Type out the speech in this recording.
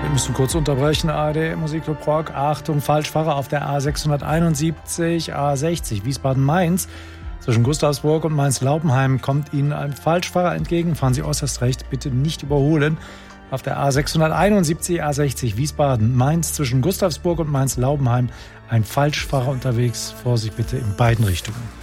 Wir müssen kurz unterbrechen. ARD Musikclub Rock. Achtung, Falschfahrer auf der A671, A60 Wiesbaden-Mainz. Zwischen Gustavsburg und Mainz-Laubenheim kommt Ihnen ein Falschfahrer entgegen. Fahren Sie äußerst rechts, bitte nicht überholen. Auf der A671, A60 Wiesbaden-Mainz zwischen Gustavsburg und Mainz-Laubenheim ein Falschfahrer unterwegs. Vorsicht bitte in beiden Richtungen.